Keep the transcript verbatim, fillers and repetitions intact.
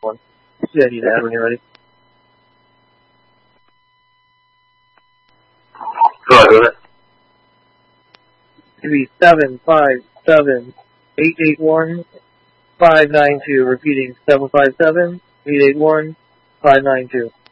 one. Yeah, you have when you're ready. Go ahead, with it. It'll be seven five seven eight eight one five nine two. Repeating seven five seven eight eight one five nine two.